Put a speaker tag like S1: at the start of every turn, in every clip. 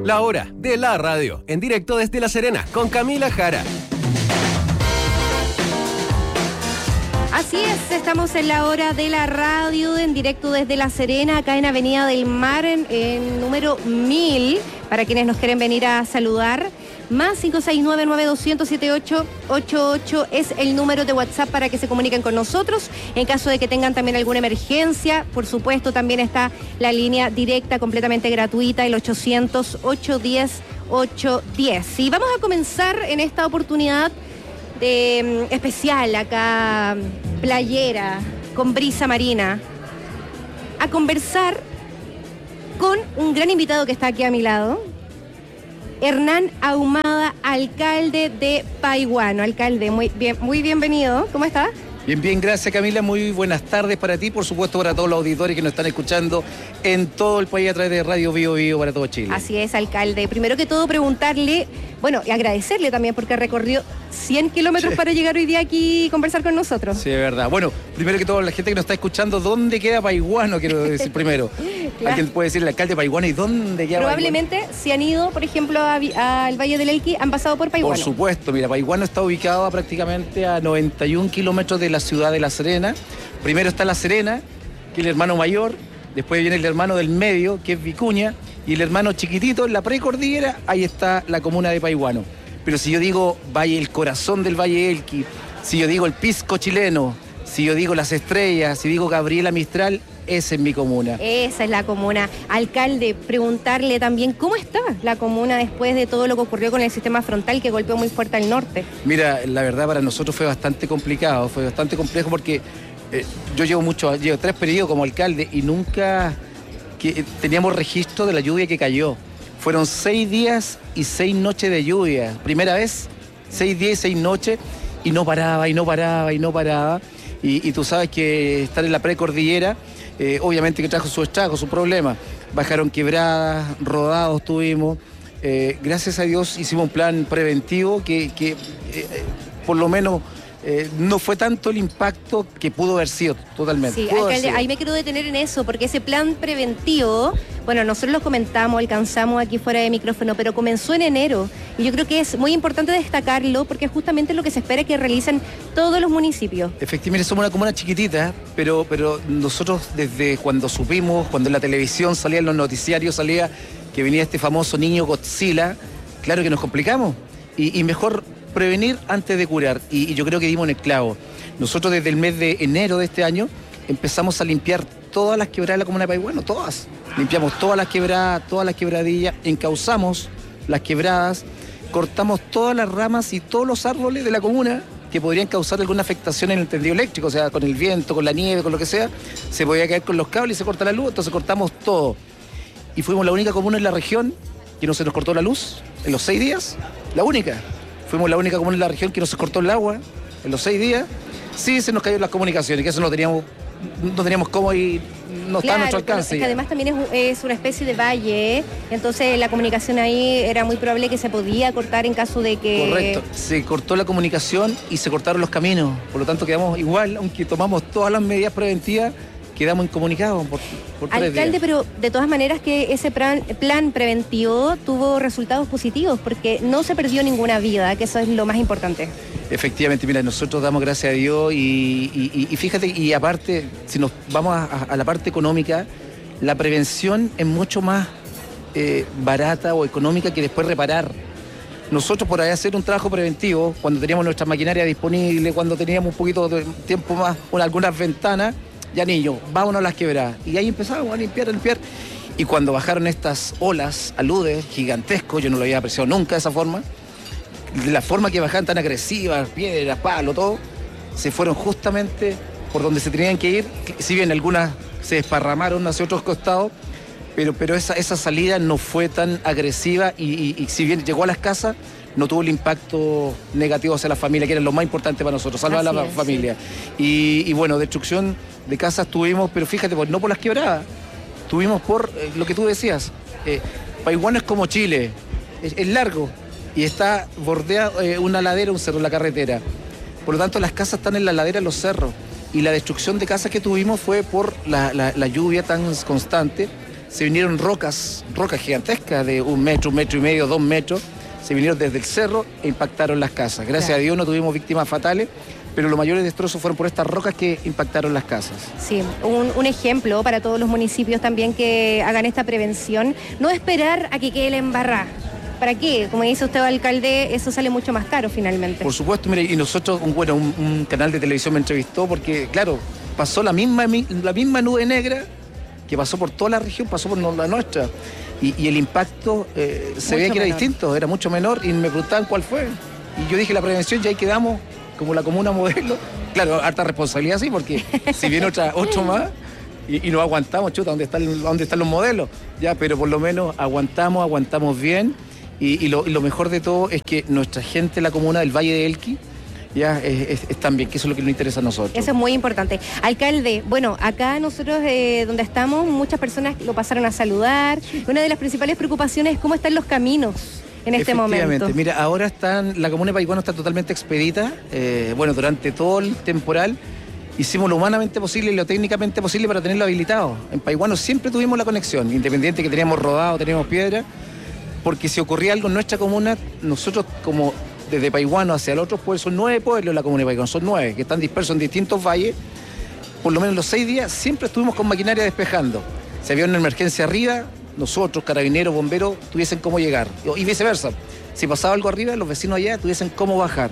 S1: La hora de la radio, en directo desde La Serena, con Camila Jara.
S2: Así es, estamos en la hora de la radio, en directo desde La Serena, acá en Avenida del Mar, en número 1000, para quienes nos quieren venir a saludar. Más 569-9200-7888 es el número de WhatsApp para que se comuniquen con nosotros. En caso de que tengan también alguna emergencia, por supuesto, también está la línea directa completamente gratuita, el 800-810-810. Y vamos a comenzar en esta oportunidad especial acá, playera, con brisa marina, a conversar con un gran invitado que está aquí a mi lado. Hernán Ahumada, alcalde de Paihuano. Alcalde, muy bienvenido. ¿Cómo está?
S3: Bien, gracias Camila. Muy buenas tardes para ti, por supuesto para todos los auditores que nos están escuchando en todo el país a través de Radio Bio Bio para todo Chile.
S2: Así es, alcalde. Primero que todo preguntarle, y agradecerle también porque recorrió 100 kilómetros para llegar hoy día aquí y conversar con nosotros.
S3: Sí, es verdad. Bueno, primero que todo, la gente que nos está escuchando, ¿dónde queda Paihuano? Quiero decir primero. Claro. Alguien puede decir el alcalde de Paihuano, ¿y dónde queda
S2: Probablemente,
S3: Paihuano?
S2: Si han ido, por ejemplo, al Valle del Elqui, han pasado por Paihuano.
S3: Por supuesto, mira, Paihuano está ubicado prácticamente a 91 kilómetros de la ciudad de La Serena. Primero está La Serena, que es el hermano mayor, después viene el hermano del medio, que es Vicuña, y el hermano chiquitito, en la precordillera, ahí está la comuna de Paihuano. Pero si yo digo Valle, el corazón del Valle Elqui, si yo digo el Pisco chileno, si yo digo Las Estrellas, si digo Gabriela Mistral, esa es mi comuna.
S2: Esa es la comuna. Alcalde, preguntarle también cómo está la comuna después de todo lo que ocurrió con el sistema frontal que golpeó muy fuerte al norte.
S3: Mira, la verdad para nosotros fue bastante complicado, fue bastante complejo porque yo llevo 3 periodos como alcalde y nunca teníamos registro de la lluvia que cayó. Fueron 6 días y 6 noches de lluvia. Primera vez, 6 días y 6 noches, y no paraba. Y tú sabes que estar en la precordillera, obviamente que trajo su estrago, su problema. Bajaron quebradas, rodados tuvimos. Gracias a Dios hicimos un plan preventivo que por lo menos no fue tanto el impacto que pudo haber sido totalmente.
S2: Sí, alcalde, ahí me quiero detener en eso, porque ese plan preventivo, nosotros lo comentamos, alcanzamos aquí fuera de micrófono, pero comenzó en enero. Y yo creo que es muy importante destacarlo, porque es justamente lo que se espera que realicen todos los municipios.
S3: Efectivamente, somos una comuna chiquitita, pero nosotros desde cuando supimos, cuando en la televisión salía, en los noticiarios salía que venía este famoso niño Godzilla, claro que nos complicamos. Y mejor prevenir antes de curar, y yo creo que dimos en el clavo. Nosotros desde el mes de enero de este año empezamos a limpiar todas las quebradas de la comuna de Paihuano, todas. Limpiamos todas las quebradas, todas las quebradillas, encauzamos las quebradas, cortamos todas las ramas y todos los árboles de la comuna que podrían causar alguna afectación en el tendido eléctrico, o sea, con el viento, con la nieve, con lo que sea, se podía caer con los cables y se corta la luz, entonces cortamos todo. Y fuimos la única comuna en la región que no se nos cortó la luz en los 6 días, la única. Fuimos la única comuna en la región que no se cortó el agua en los 6 días. Sí, se nos cayeron las comunicaciones, que eso no teníamos cómo y no está a nuestro alcance.
S2: Es que además también es una especie de valle, entonces la comunicación ahí era muy probable que se podía cortar en caso de que...
S3: Correcto, se cortó la comunicación y se cortaron los caminos, por lo tanto quedamos igual, aunque tomamos todas las medidas preventivas, quedamos incomunicados por 3 días.
S2: Alcalde, pero de todas maneras que ese plan preventivo tuvo resultados positivos, porque no se perdió ninguna vida, que eso es lo más importante.
S3: Efectivamente, mira, nosotros damos gracias a Dios y fíjate, y aparte, si nos vamos a la parte económica, la prevención es mucho más barata o económica que después reparar. Nosotros por ahí hacer un trabajo preventivo, cuando teníamos nuestra maquinaria disponible, cuando teníamos un poquito de tiempo más, con algunas ventanas, ya niños, vámonos a las quebradas. Y ahí empezamos a limpiar. Y cuando bajaron estas olas, aludes, gigantescos, yo no lo había apreciado nunca de esa forma, de la forma que bajaban tan agresivas, piedras, palo, todo, se fueron justamente por donde se tenían que ir, si bien algunas se desparramaron hacia otros costados, pero esa salida no fue tan agresiva y si bien llegó a las casas, no tuvo el impacto negativo hacia la familia, que era lo más importante para nosotros, salvar a la familia. Sí. Y bueno, destrucción de casas tuvimos, pero fíjate, no por las quebradas, tuvimos por lo que tú decías. Paihuano es como Chile, es largo y está bordeado una ladera, un cerro, la carretera. Por lo tanto, las casas están en la ladera de los cerros. Y la destrucción de casas que tuvimos fue por la lluvia tan constante. se vinieron rocas gigantescas de 1 metro, 1,5 metros, 2 metros, se vinieron desde el cerro e impactaron las casas. Gracias a Dios no tuvimos víctimas fatales, pero los mayores destrozos fueron por estas rocas que impactaron las casas.
S2: Sí, un ejemplo para todos los municipios también que hagan esta prevención, no esperar a que quede la embarrada. ¿Para qué? Como dice usted, alcalde, eso sale mucho más caro finalmente.
S3: Por supuesto, mire, y nosotros, un canal de televisión me entrevistó porque, claro, pasó la misma nube negra que pasó por toda la región, pasó por la nuestra. Y el impacto se veía que era distinto, era mucho menor, y me preguntaban cuál fue. Y yo dije, la prevención, ya ahí quedamos como la comuna modelo. Claro, harta responsabilidad sí, porque si viene otro más y nos aguantamos, chuta, ¿dónde están los modelos? Ya, pero por lo menos aguantamos bien. Y lo mejor de todo es que nuestra gente, la comuna del Valle de Elqui, ya están bien, que eso es lo que nos interesa a nosotros.
S2: Eso es muy importante. Alcalde, bueno, acá nosotros donde estamos, muchas personas lo pasaron a saludar. Una de las principales preocupaciones es cómo están los caminos en este momento.
S3: Mira, ahora la comuna de Paihuano está totalmente expedita. Durante todo el temporal hicimos lo humanamente posible y lo técnicamente posible para tenerlo habilitado. En Paihuano siempre tuvimos la conexión, independiente que teníamos rodado, teníamos piedra, porque si ocurría algo en nuestra comuna, nosotros como desde Paihuano hacia el otro pueblo, son 9 pueblos en la comuna de Paihuano, son 9, que están dispersos en distintos valles. Por lo menos los 6 días siempre estuvimos con maquinaria despejando. Si había una emergencia arriba, nosotros, carabineros, bomberos, tuviesen cómo llegar. Y viceversa. Si pasaba algo arriba, los vecinos allá tuviesen cómo bajar.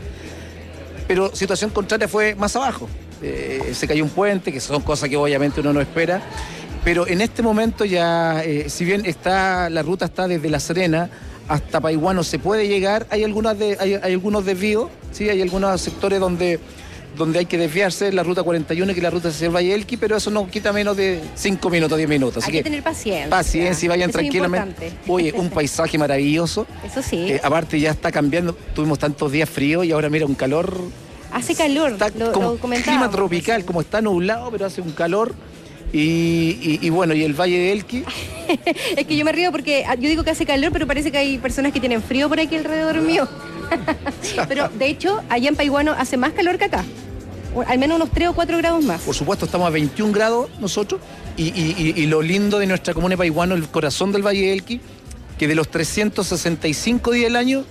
S3: Pero situación contraria fue más abajo. Se cayó un puente, que son cosas que obviamente uno no espera. Pero en este momento ya, si bien la ruta está desde La Serena hasta Paihuano, se puede llegar, hay algunos desvíos, ¿sí? Hay algunos sectores donde hay que desviarse, la ruta 41, que es la ruta hacia el Valle Elqui, pero eso no quita menos de 5 minutos, 10 minutos.
S2: Hay que tener paciencia.
S3: Paciencia y vayan
S2: eso
S3: tranquilamente.
S2: Es
S3: Oye, un paisaje maravilloso.
S2: Eso sí.
S3: Aparte ya está cambiando, tuvimos tantos días fríos y ahora mira un calor.
S2: Hace calor,
S3: está
S2: lo comentábamos.
S3: Clima tropical, como está nublado, pero hace un calor. Y bueno, y el Valle de Elqui.
S2: Es que yo me río porque yo digo que hace calor, pero parece que hay personas que tienen frío por aquí alrededor mío. Pero de hecho, allá en Paihuano hace más calor que acá. Al menos unos 3 o 4 grados más.
S3: Por supuesto, estamos a 21 grados nosotros. Y lo lindo de nuestra comuna de Paihuano, el corazón del Valle de Elqui, que de los 365 días del año,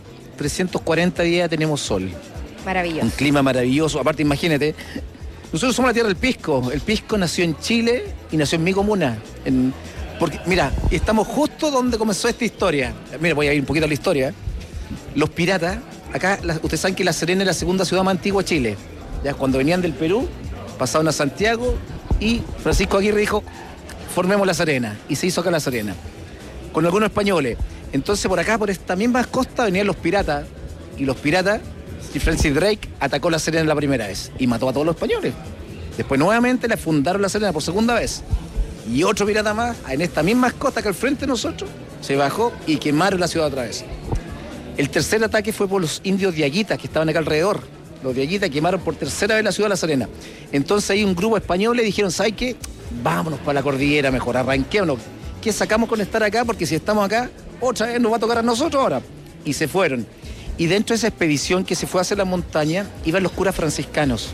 S3: 340 días tenemos sol.
S2: Maravilloso.
S3: Un clima maravilloso. Aparte, imagínate, nosotros somos la tierra del pisco. El pisco nació en Chile y nació en mi comuna. Porque, mira, estamos justo donde comenzó esta historia. Mira, voy a ir un poquito a la historia. Los piratas, acá, ustedes saben que La Serena es la segunda ciudad más antigua de Chile. Ya cuando venían del Perú, pasaron a Santiago y Francisco Aguirre dijo, formemos La Serena. Y se hizo acá La Serena. Con algunos españoles. Entonces por acá, por esta misma costa, venían los piratas. Y los piratas, Francis Drake, atacó La Serena la primera vez. Y mató a todos los españoles. Después nuevamente le fundaron La Serena por segunda vez. Y otro pirata más, en esta misma costa que al frente de nosotros, se bajó y quemaron la ciudad otra vez. El tercer ataque fue por los indios diaguitas que estaban acá alrededor. Los diaguitas quemaron por tercera vez la ciudad de La Serena. Entonces ahí un grupo español le dijeron, ¿sabes qué? Vámonos para la cordillera mejor, arranquémonos. ¿Qué sacamos con estar acá? Porque si estamos acá, otra vez nos va a tocar a nosotros ahora. Y se fueron. Y dentro de esa expedición que se fue hacia la montaña, iban los curas franciscanos,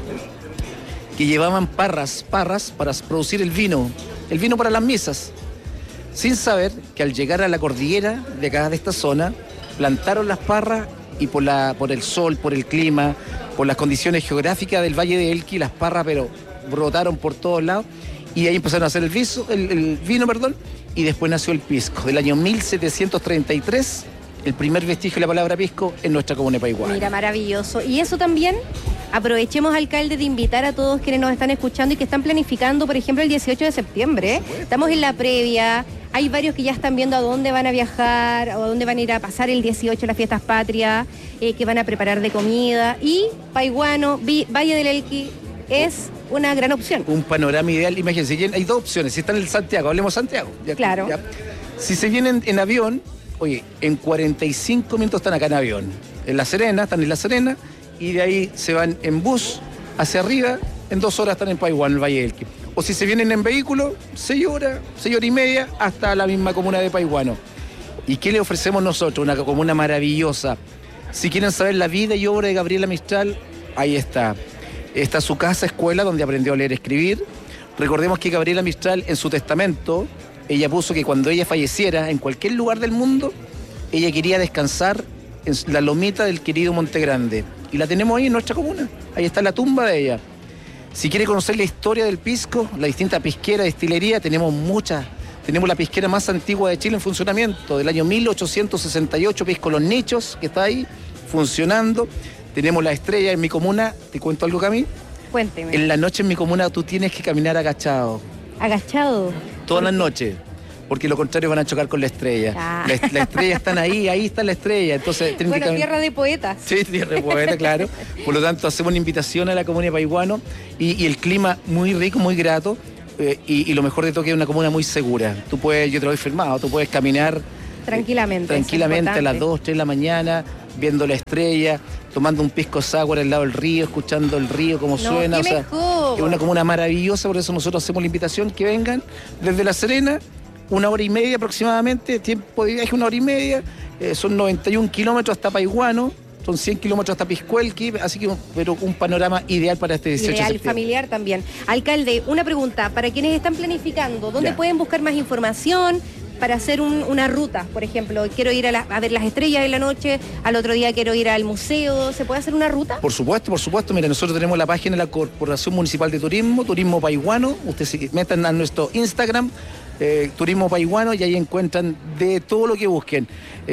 S3: que llevaban parras para producir el vino para las misas, sin saber que al llegar a la cordillera de acá, de esta zona, plantaron las parras y por el sol, por el clima, por las condiciones geográficas del Valle de Elqui, las parras pero brotaron por todos lados y ahí empezaron a hacer el vino, y después nació el pisco. Del año 1733, el primer vestigio de la palabra pisco en nuestra comuna de Paihuano.
S2: Mira, maravilloso. Y eso también, aprovechemos, alcalde, de invitar a todos quienes nos están escuchando y que están planificando, por ejemplo, el 18 de septiembre. Estamos en la previa. Hay varios que ya están viendo a dónde van a viajar, o a dónde van a ir a pasar el 18, las fiestas patrias, que van a preparar de comida. Y Paihuano, Valle del Elqui, es una gran opción.
S3: Un panorama ideal. Imagínense, hay 2 opciones. Si están en Santiago, hablemos Santiago.
S2: Claro.
S3: Ya. Si se vienen en avión, oye, en 45 minutos están acá en avión. En La Serena, están en La Serena, y de ahí se van en bus hacia arriba, en 2 horas están en Paihuano, en el Valle del Elqui. O si se vienen en vehículo, 6 horas y media, hasta la misma comuna de Paihuano. ¿Y qué le ofrecemos nosotros? Una comuna maravillosa. Si quieren saber la vida y obra de Gabriela Mistral, ahí está. Está su casa escuela, donde aprendió a leer y escribir. Recordemos que Gabriela Mistral, en su testamento, ella puso que cuando ella falleciera en cualquier lugar del mundo, ella quería descansar en la lomita del querido Monte Grande. Y la tenemos ahí en nuestra comuna. Ahí está la tumba de ella. Si quiere conocer la historia del pisco, la distinta pisquera, destilería, tenemos muchas. Tenemos la pisquera más antigua de Chile en funcionamiento, del año 1868, Pisco Los Nichos, que está ahí funcionando. Tenemos la Estrella en mi comuna. ¿Te cuento algo, Cami?
S2: Cuénteme.
S3: En la noche en mi comuna tú tienes que caminar agachado.
S2: ¿Agachado?
S3: Todas las noches. Porque lo contrario van a chocar con la Estrella.
S2: Ah.
S3: La Estrella están ahí está la Estrella. Entonces tienen
S2: Bueno,
S3: que
S2: tierra de poetas.
S3: Sí, tierra de poeta, claro. Por lo tanto, hacemos una invitación a la comuna de Paihuano y el clima muy rico, muy grato. Y lo mejor de todo que es una comuna muy segura. Yo te lo doy firmado, tú puedes caminar
S2: Tranquilamente.
S3: tranquilamente a las 2, 3 de la mañana, viendo la estrella, tomando un pisco sour al lado del río, escuchando el río como suena.
S2: ¡Qué mejor!
S3: Es una comuna maravillosa, por eso nosotros hacemos la invitación que vengan desde La Serena, 1 hora y media aproximadamente, tiempo de viaje 1 hora y media, son 91 kilómetros hasta Paihuano, son 100 kilómetros hasta Piscuelqui, así que pero un panorama ideal para este 18 de
S2: Ideal,
S3: septiembre.
S2: familiar también. Alcalde, una pregunta, para quienes están planificando, ¿dónde
S3: Ya.
S2: pueden buscar más información para hacer una ruta? Por ejemplo, quiero ir a ver las estrellas en la noche, al otro día quiero ir al museo, ¿se puede hacer una ruta?
S3: Por supuesto. Mira, nosotros tenemos la página de la Corporación Municipal de Turismo, Turismo Paihuano. Ustedes se metan a nuestro Instagram, Turismo Paihuano, y ahí encuentran de todo lo que busquen.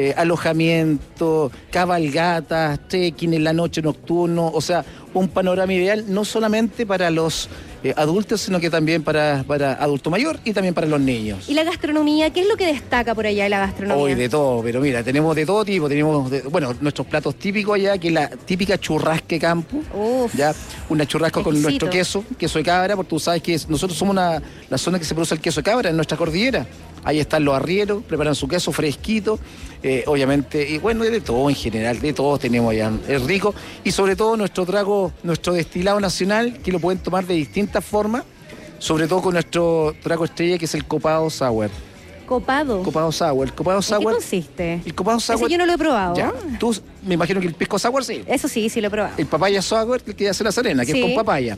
S3: Alojamiento, cabalgatas, trekking en la noche, nocturno, o sea, un panorama ideal no solamente para los adultos, sino que también para adulto mayor y también para los niños.
S2: ¿Y la gastronomía? ¿Qué es lo que destaca por allá de la gastronomía?
S3: Hoy de todo, pero mira, tenemos de todo tipo, nuestros platos típicos allá, que es la típica churrasque campo,
S2: Uf.
S3: ya, una churrasca con
S2: Exquisito.
S3: nuestro queso de cabra, porque tú sabes que nosotros somos la zona que se produce el queso de cabra en nuestra cordillera. Ahí están los arrieros, preparan su queso fresquito, obviamente, y bueno, de todo en general, de todo tenemos allá, es rico, y sobre todo nuestro trago, nuestro destilado nacional, que lo pueden tomar de distintas formas, sobre todo con nuestro trago estrella, que es el Copado Sour.
S2: Copado.
S3: Copado Sour. El Copado
S2: ¿En qué
S3: Sour.
S2: consiste?
S3: El Copado Sour.
S2: Ese yo no lo he probado.
S3: Ya, tú, me imagino que el pisco sour sí.
S2: Eso sí lo he probado.
S3: El papaya sour, el que hace La Serena, que
S2: Sí.
S3: es con papaya.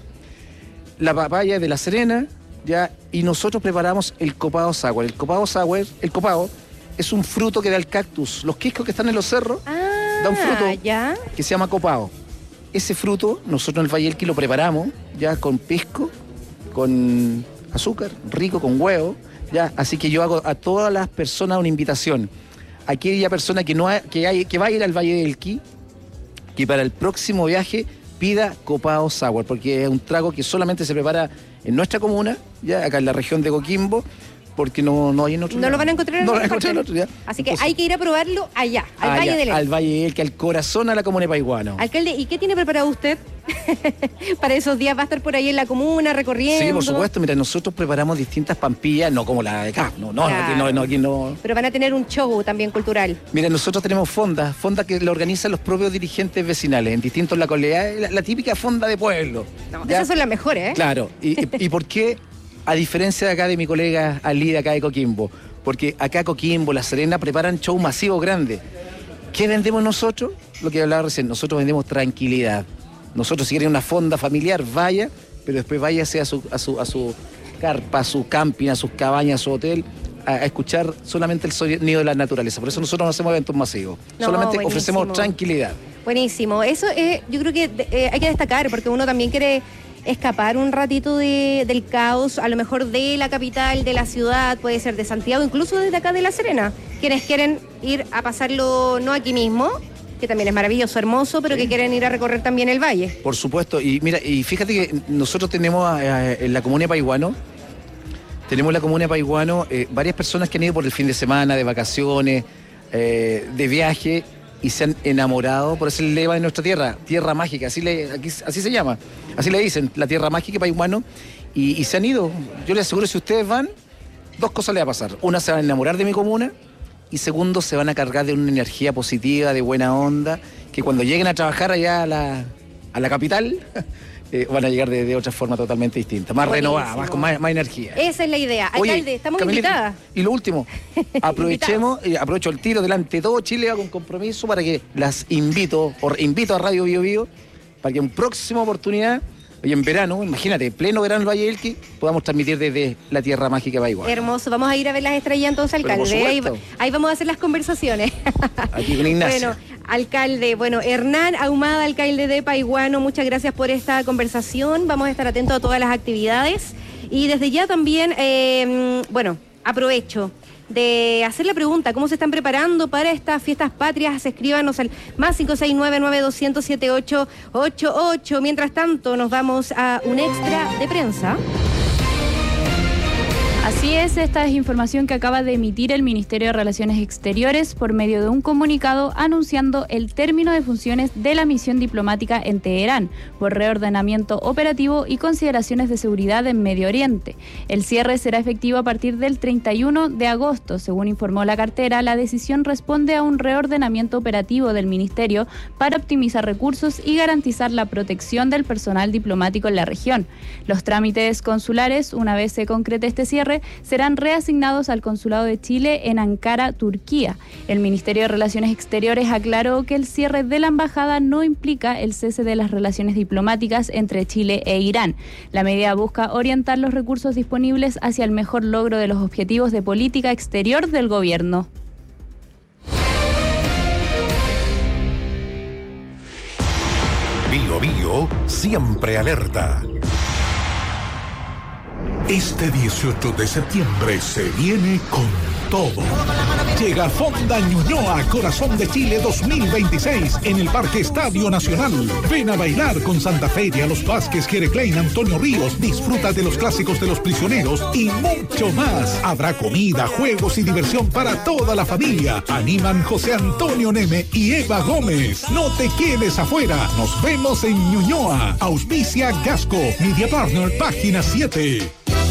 S3: La papaya es de La Serena, ya, y nosotros preparamos el Copado Sour. El Copado Sour, el copado, es un fruto que da el cactus. Los quiscos que están en los cerros, da un fruto
S2: ya.
S3: que se llama copado. Ese fruto, nosotros en el Valle del Quí lo preparamos, ya, con pisco, con azúcar, rico, con huevo, ya. Así que yo hago a todas las personas una invitación. Aquella persona que va a ir al Valle del Quí, que para el próximo viaje pida Copado Sour, porque es un trago que solamente se prepara en nuestra comuna, ya, acá en la región de Coquimbo, porque no hay en otro
S2: No
S3: lado.
S2: lo van a encontrar en
S3: No lo
S2: otra
S3: van a encontrar en
S2: parte.
S3: otro, ya.
S2: Así que
S3: Entonces,
S2: hay que ir a probarlo allá, al
S3: allá,
S2: Valle del
S3: al Valle del Quí, al corazón, a la comuna de Paihuano.
S2: Alcalde, ¿y qué tiene preparado usted para esos días? ¿Va a estar por ahí en la comuna recorriendo?
S3: Sí, por supuesto. Mira, nosotros preparamos distintas pampillas, no como la de acá.
S2: Claro.
S3: Aquí no.
S2: Pero van a tener un show también cultural.
S3: Mira, nosotros tenemos fondas que lo organizan los propios dirigentes vecinales en distintos localidades, la típica fonda de pueblo.
S2: No,
S3: ¿ya?
S2: esas son las mejores, ¿eh?
S3: Claro. ¿Y por qué? A diferencia de acá de mi colega Ali de acá de Coquimbo. Porque acá Coquimbo, La Serena preparan show masivo grande. ¿Qué vendemos nosotros? Lo que hablaba recién, nosotros vendemos tranquilidad. Nosotros, si quieren una fonda familiar, vaya, pero después váyase a su carpa, a su camping, a sus cabañas, a su hotel, a escuchar solamente el sonido de la naturaleza. Por eso nosotros no hacemos eventos masivos.
S2: No,
S3: solamente
S2: buenísimo.
S3: ofrecemos tranquilidad.
S2: Buenísimo. Eso yo creo que hay que destacar, porque uno también quiere escapar un ratito del caos, a lo mejor de la capital, de la ciudad, puede ser de Santiago, incluso desde acá de La Serena. Quienes quieren ir a pasarlo, no aquí mismo, que también es maravilloso, hermoso, pero que quieren ir a recorrer también el valle.
S3: Por supuesto. Y mira, y fíjate que nosotros tenemos en la comuna de Paihuano, varias personas que han ido por el fin de semana, de vacaciones, de viaje, y se han enamorado por ese lema de nuestra tierra mágica, así se llama, así le dicen, la tierra mágica Paihuano, y se han ido. Yo les aseguro, si ustedes van, dos cosas les va a pasar. Una, se van a enamorar de mi comuna, y segundo, se van a cargar de una energía positiva, de buena onda, que cuando lleguen a trabajar allá a la capital, van a llegar de otra forma totalmente distinta, más
S2: Buenísimo.
S3: renovada, más energía.
S2: Esa es la idea.
S3: Oye,
S2: Alcalde, estamos
S3: Camilita,
S2: invitadas.
S3: Y lo último, aprovecho el tiro delante de todo Chile, hago un compromiso para que invito a Radio Bio Bio, para que en próxima oportunidad Hoy en verano, imagínate, pleno verano el Valle del Elqui, podamos transmitir desde la tierra mágica de Paihuano.
S2: Hermoso, vamos a ir a ver las estrellas entonces, alcalde. Ahí vamos a hacer las conversaciones.
S3: Aquí con Ignacio.
S2: Bueno, alcalde, Hernán Ahumada, alcalde de Paihuano, muchas gracias por esta conversación. Vamos a estar atentos a todas las actividades. Y desde ya también, aprovecho de hacer la pregunta, ¿cómo se están preparando para estas fiestas patrias? Escríbanos al más 569-9200-7888. Mientras tanto, nos vamos a un extra de prensa.
S4: Así es, esta es información que acaba de emitir el Ministerio de Relaciones Exteriores por medio de un comunicado anunciando el término de funciones de la misión diplomática en Teherán por reordenamiento operativo y consideraciones de seguridad en Medio Oriente. El cierre será efectivo a partir del 31 de agosto. Según informó la cartera, la decisión responde a un reordenamiento operativo del Ministerio para optimizar recursos y garantizar la protección del personal diplomático en la región. Los trámites consulares, una vez se concrete este cierre, serán reasignados al Consulado de Chile en Ankara, Turquía. El Ministerio de Relaciones Exteriores aclaró que el cierre de la embajada no implica el cese de las relaciones diplomáticas entre Chile e Irán. La medida busca orientar los recursos disponibles hacia el mejor logro de los objetivos de política exterior del gobierno.
S5: Bio Bio siempre alerta. Este 18 de septiembre se viene con todo. Llega Fonda Ñuñoa, Corazón de Chile 2026 en el Parque Estadio Nacional. Ven a bailar con Santa Fe y a los Vázquez, Jere Klein, Antonio Ríos. Disfruta de los clásicos de los prisioneros y mucho más. Habrá comida, juegos y diversión para toda la familia. Animan José Antonio Neme y Eva Gómez. No te quedes afuera. Nos vemos en Ñuñoa. Auspicia Gasco. Media Partner, página 7.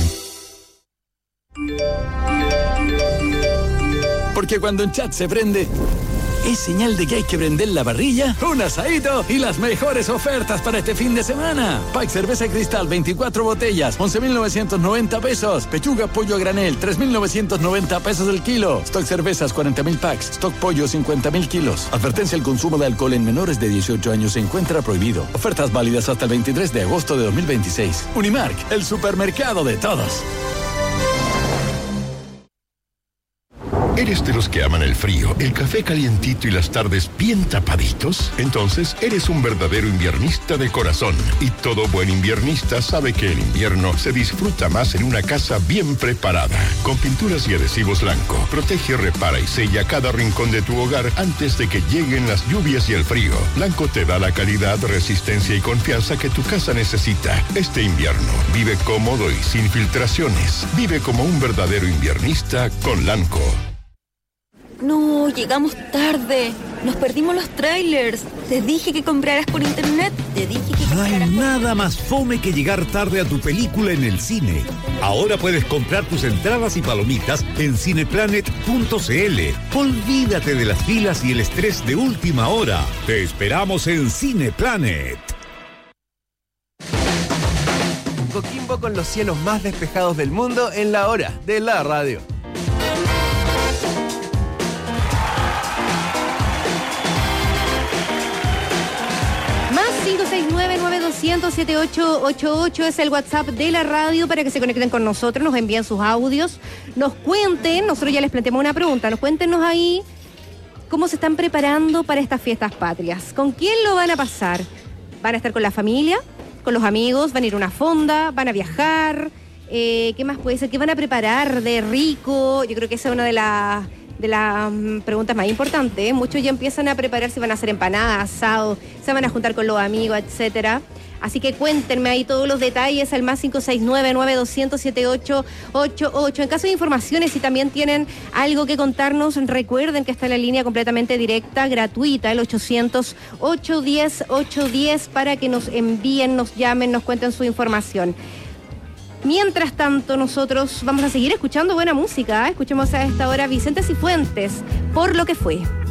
S6: Porque cuando un chat se prende, es señal de que hay que prender la parrilla, un asadito y las mejores ofertas para este fin de semana. Pack cerveza Cristal, 24 botellas, 11.990 pesos. Pechuga pollo a granel, 3.990 pesos el kilo. Stock cervezas, 40.000 packs. Stock pollo, 50.000 kilos. Advertencia: el consumo de alcohol en menores de 18 años se encuentra prohibido. Ofertas válidas hasta el 23 de agosto de 2026. Unimark, el supermercado de todos.
S5: ¿Eres de los que aman el frío, el café calientito y las tardes bien tapaditos? Entonces eres un verdadero inviernista de corazón. Y todo buen inviernista sabe que el invierno se disfruta más en una casa bien preparada. Con pinturas y adhesivos Lanco, protege, repara y sella cada rincón de tu hogar antes de que lleguen las lluvias y el frío. Lanco te da la calidad, resistencia y confianza que tu casa necesita. Este invierno, vive cómodo y sin filtraciones. Vive como un verdadero inviernista con Lanco.
S7: No, llegamos tarde. Nos perdimos los trailers. Te dije que compraras por internet.
S8: No hay nada más fome que llegar tarde a tu película en el cine. Ahora puedes comprar tus entradas y palomitas en cineplanet.cl. Olvídate de las filas y el estrés de última hora. Te esperamos en Cineplanet.
S1: Coquimbo con los cielos más despejados del mundo en la hora de la radio.
S2: Más 569-9200-7888 es el WhatsApp de la radio para que se conecten con nosotros, nos envíen sus audios, nos cuenten, nosotros ya les planteamos una pregunta, cuéntenos ahí cómo se están preparando para estas fiestas patrias, con quién lo van a pasar, van a estar con la familia, con los amigos, van a ir a una fonda, van a viajar, ¿qué más puede ser? ¿Qué van a preparar de rico? Yo creo que esa es una de las preguntas más importantes. Muchos ya empiezan a preparar si van a hacer empanadas, asado, se van a juntar con los amigos, etcétera. Así que cuéntenme ahí todos los detalles al más 569-9200-7888. En caso de informaciones, si también tienen algo que contarnos, recuerden que está la línea completamente directa, gratuita, el 800-810-810, para que nos envíen, nos llamen, nos cuenten su información. Mientras tanto, nosotros vamos a seguir escuchando buena música. Escuchemos a esta hora Vicente Cifuentes, Por lo que fue.